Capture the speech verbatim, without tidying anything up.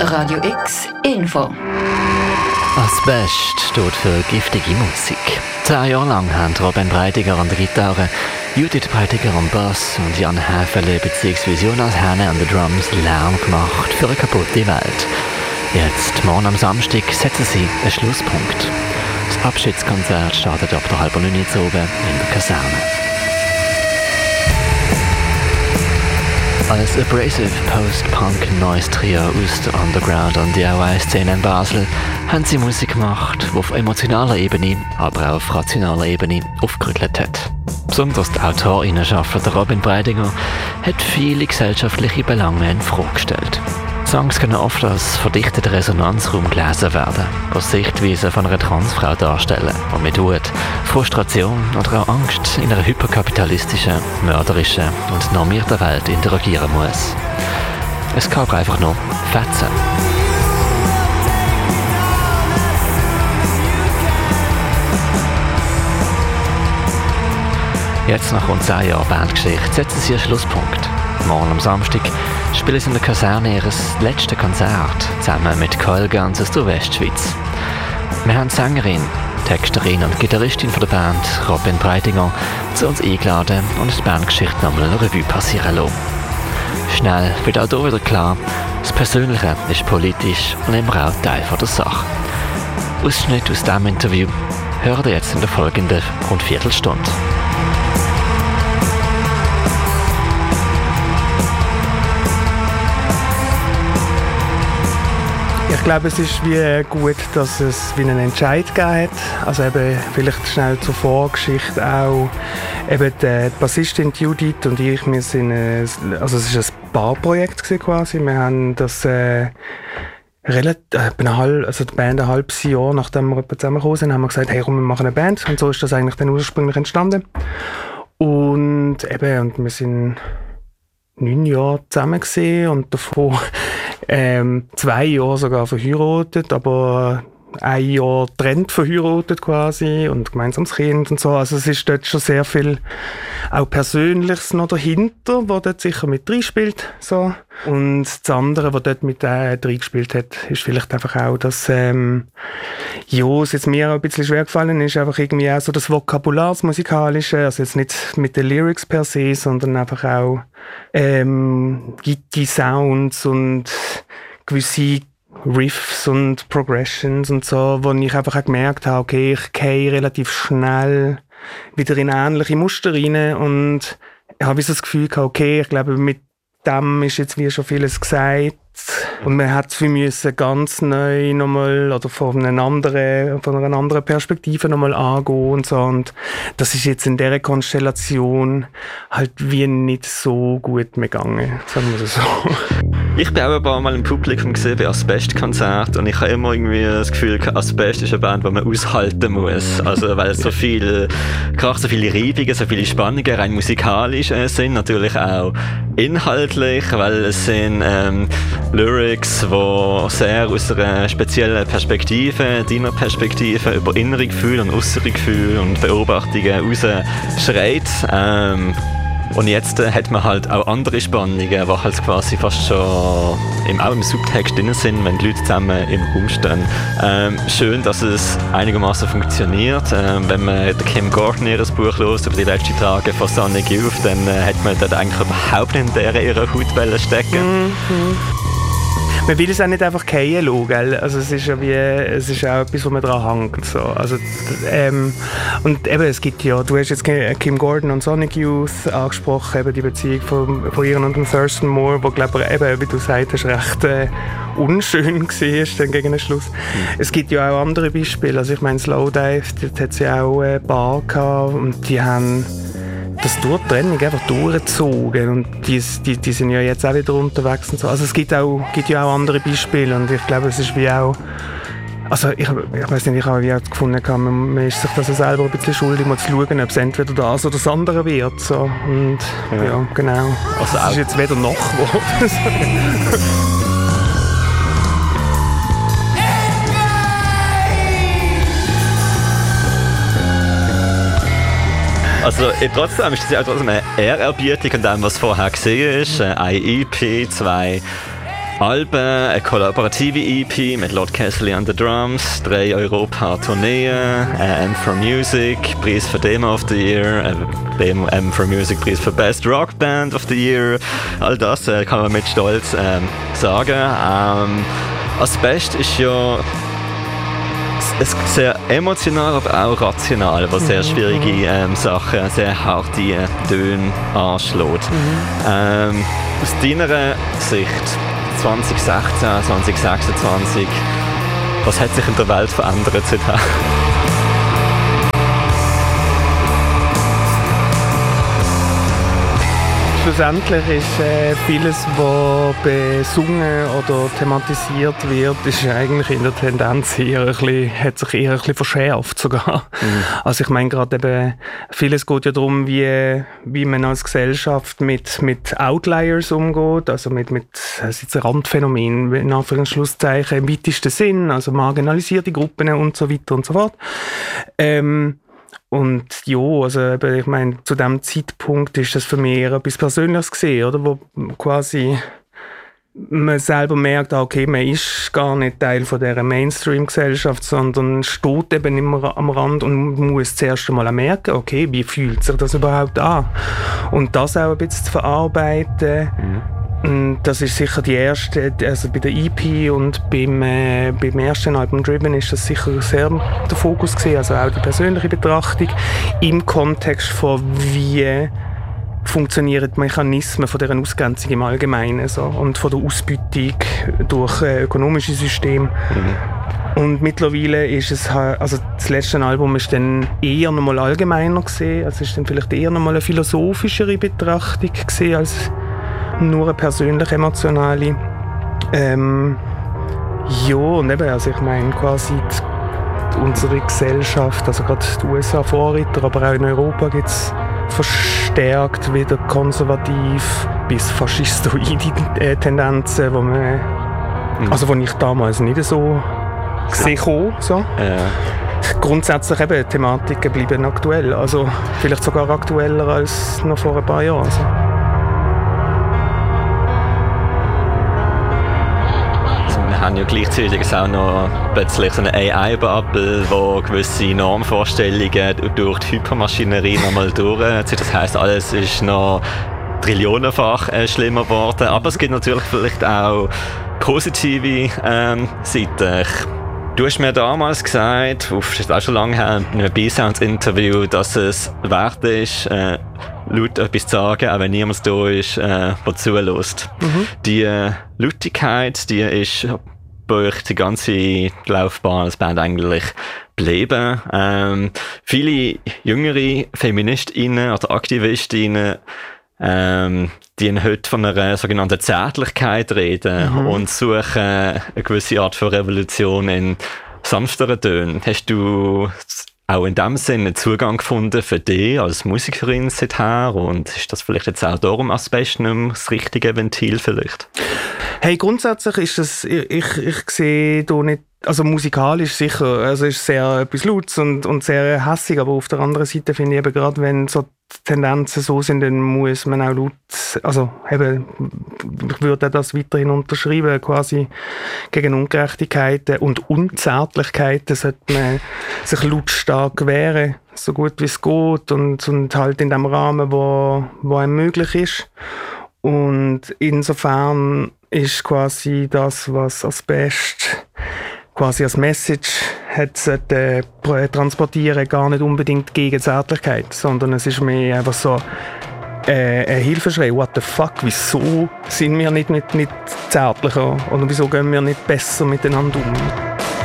Radio X Info. Asbest steht für giftige Musik. Zehn Jahre lang haben Robin Breidiger an der Gitarre, Judith Breidiger am Bass und Jan Häfele bzw. Jonas Hähne an den Drums Lärm gemacht für eine kaputte Welt. Jetzt, morgen am Samstag, setzen sie einen Schlusspunkt. Das Abschiedskonzert startet ab der halb neun Uhr oben in der Kaserne. Als Abrasive Post-Punk-Noise-Trio aus der Underground- und D I Y-Szene in Basel haben sie Musik gemacht, die auf emotionaler Ebene, aber auch auf rationaler Ebene aufgerüttelt hat. Besonders die Autorinnenschaft der Robin Breidiger hat viele gesellschaftliche Belange in Frage gestellt. Songs können oft als verdichteter Resonanzraum gelesen werden, was Sichtweise von einer Transfrau darstellen, die mit Wut, Frustration oder auch Angst in einer hyperkapitalistischen, mörderischen und normierten Welt interagieren muss. Es gab einfach nur Fetzen. Jetzt nach rund zehn Jahren Bandgeschichte setzen sie einen Schlusspunkt. Morgen am Samstag spielen sie in der Kaserne ihr letztes Konzert, zusammen mit Coil Guns aus der Westschweiz. Wir haben die Sängerin, Texterin und Gitarristin von der Band, Robin Breidiger, zu uns eingeladen und die Bandgeschichte nochmal eine Revue passieren lassen. Schnell wird auch hier wieder klar, das Persönliche ist politisch und immer auch Teil von der Sache. Ausschnitt aus diesem Interview hören ihr jetzt in der folgenden rund Viertelstunde. Ich glaube, es ist wie gut, dass es wie einen Entscheid gegeben hat. Also eben vielleicht schnell zur Vorgeschichte auch. Eben die Bassistin Judith und ich, wir sind, äh, also es ist ein Paarprojekt quasi. Wir haben das äh, relativ, äh, eine halbe, also die Band ein halbes Jahr, nachdem wir zusammengekommen sind, haben wir gesagt, hey komm, wir machen eine Band. Und so ist das eigentlich dann ursprünglich entstanden. Und eben, und wir sind neun Jahre zusammen gewesen und davor ähm, zwei Jahre sogar verheiratet, aber ein Jahr getrennt verheiratet quasi und gemeinsames Kind und so. Also es ist dort schon sehr viel auch Persönliches noch dahinter, was dort sicher mit reinspielt. So. Und das andere, was dort mit äh, reingespielt hat, ist vielleicht einfach auch, dass ähm, ja, es jetzt mir auch ein bisschen schwer gefallen ist, einfach irgendwie auch so das Vokabular, das Musikalische, also jetzt nicht mit den Lyrics per se, sondern einfach auch ähm, die Sounds und gewisse Riffs und Progressions und so, wo ich einfach auch gemerkt habe, okay, ich gehe relativ schnell wieder in ähnliche Muster rein und ich habe so das Gefühl gehabt, okay, ich glaube, mit dem ist jetzt wie schon vieles gesagt und man hat es müssen ganz neu nochmal oder von einer anderen, von einer anderen Perspektive nochmal angehen und so und das ist jetzt in dieser Konstellation halt wie nicht so gut mehr gegangen, sagen wir das so. Ich bin auch ein paar Mal im Publikum gesehen bei Asbest-Konzert und ich habe immer irgendwie das Gefühl, Asbest ist eine Band, die man aushalten muss. Also weil so viel, gerade so viele Reibungen, so viele Spannungen rein musikalisch äh, sind, natürlich auch inhaltlich, weil es sind ähm, Lyrics, die sehr aus einer speziellen Perspektive, deiner Perspektive, über innere Gefühle und äußere Gefühle und Beobachtungen rausschreit. Ähm, Und jetzt äh, hat man halt auch andere Spannungen, die halt quasi fast schon im, auch im Subtext drin sind, wenn die Leute zusammen im Raum stehen. Ähm, schön, dass es einigermaßen funktioniert. Ähm, wenn man der Kim Gordon ihr Buch liest über die letzten Tage von Sonic Youth, dann äh, hat man dort eigentlich überhaupt nicht in der ihrer Hautwelle stecken. Mhm. Man will es auch nicht einfach fallen lassen, gell? Also es ist ja wie, es ist auch etwas, wo man dran hängt. So. Also, ähm, und eben, es gibt ja, du hast jetzt Kim Gordon und Sonic Youth angesprochen, eben die Beziehung von, von ihr und dem Thurston Moore, wo, glaube ich, eben, wie du gesagt hast, recht äh, unschön war dann gegen den Schluss. Mhm. Es gibt ja auch andere Beispiele, also ich meine Slowdive, dort hat sie auch eine Bar gehabt und die haben das durch die Trennung einfach durchgezogen und die, die, die sind ja jetzt auch wieder unterwegs und so. Also es gibt, auch, gibt ja auch andere Beispiele und ich glaube, es ist wie auch, also ich, ich weiß nicht, ich habe wie auch gefunden, man, man ist sich das selber ein bisschen schuldig, mal zu schauen, ob es entweder das oder das andere wird. So. Und ja, ja genau. Also es ist jetzt weder noch geworden. Also trotzdem ist das ja auch trotzdem eine Ehrerbietung an dem, was vorher gesehen ist. Ein E P, zwei Alben, eine kollaborative E P mit Lord Castley an the Drums, drei Europa-Tourneen, M for Music, Preis für Demo of the Year, M for Music, Preis für Best Rock Band of the Year. All das äh, kann man mit Stolz ähm, sagen. Ähm, als Best ist ja es sehr emotional, aber auch rational, was sehr schwierige ähm, Sachen, sehr harte äh, Töne anschlägt. Mhm. Ähm, aus deiner Sicht, zwanzig sechzehn, zwanzig sechsundzwanzig, was hat sich in der Welt verändert seither? Schlussendlich ist äh, vieles, was besungen oder thematisiert wird, ist eigentlich in der Tendenz eher ein bisschen, hat sich eher ein bisschen verschärft sogar. Mhm. Also ich meine gerade eben, vieles geht ja darum, wie, wie man als Gesellschaft mit, mit Outliers umgeht, also mit, mit das ist ein Randphänomen, in Anführungszeichen im weitesten Sinn, also marginalisierte Gruppen und so weiter und so fort. Ähm, Und ja, also eben, ich meine, zu diesem Zeitpunkt ist das für mich eher etwas Persönliches gesehen, oder? Wo quasi man selber merkt, okay, man ist gar nicht Teil von dieser Mainstream-Gesellschaft, sondern steht eben immer am Rand und muss zuerst einmal merken, okay, wie fühlt sich das überhaupt an? Und das auch ein bisschen zu verarbeiten, mhm. Das ist sicher die erste, also bei der E P und beim, äh, beim ersten Album Driven ist das sicher sehr der Fokus gewesen, also auch die persönliche Betrachtung im Kontext von wie funktionieren die Mechanismen von dieser Ausgrenzung im Allgemeinen so, und von der Ausbeutung durch äh, ökonomische Systeme. Mhm. Und mittlerweile ist es, also das letzte Album ist dann eher nochmal allgemeiner gesehen, also ist dann vielleicht eher nochmal eine philosophischere Betrachtung gesehen als nur eine persönliche, emotionale. Ähm, ja, und eben, also ich meine quasi die, unsere Gesellschaft, also gerade die U S A Vorreiter, aber auch in Europa gibt es verstärkt wieder konservativ bis faschistoide äh, Tendenzen, wo man, mhm. also wo ich damals nicht so gesehen habe. So. Ja. Grundsätzlich eben, Thematiken bleiben aktuell, also vielleicht sogar aktueller als noch vor ein paar Jahren. Also. Wir haben ja gleichzeitig auch noch plötzlich so eine A I-Bubble, wo gewisse Normvorstellungen durch die Hypermaschinerie nochmal durchziehen. Das heisst, alles ist noch trillionenfach äh, schlimmer geworden. Aber es gibt natürlich vielleicht auch positive ähm, Seiten. Du hast mir damals gesagt, das ist auch schon lange her, in einem B-Sounds-Interview, dass es wert ist, äh, laut etwas zu sagen, auch wenn niemand da ist, äh, der zuhört. Mhm. Die äh, Lautigkeit, die ist bei euch die ganze Laufbahn als Band eigentlich geblieben. Ähm, viele jüngere Feministinnen oder Aktivistinnen ähm, die heute von einer sogenannten Zärtlichkeit reden mhm. und suchen eine gewisse Art von Revolution in sanfteren Tönen. Hast du auch in dem Sinne Zugang gefunden für dich als Musikerin seither und ist das vielleicht jetzt auch darum als Bestem das richtige Ventil vielleicht? Hey, grundsätzlich ist das, ich, ich, ich sehe da nicht, also musikalisch sicher, also ist sehr etwas Lautes und, und sehr hässig, aber auf der anderen Seite finde ich eben gerade, wenn so Tendenzen so sind, dann muss man auch laut, also eben, ich würde das weiterhin unterschreiben, quasi gegen Ungerechtigkeiten und Unzärtlichkeiten sollte man sich lautstark wehren, so gut wie es geht und, und halt in dem Rahmen, wo, wo einem möglich ist. Und insofern ist quasi das, was als Best quasi als Message hat sollte, äh, transportieren, gar nicht unbedingt gegen Zärtlichkeit, sondern es ist mehr einfach so äh, ein Hilfeschrei. What the fuck, wieso sind wir nicht, nicht, nicht zärtlicher oder wieso gehen wir nicht besser miteinander um?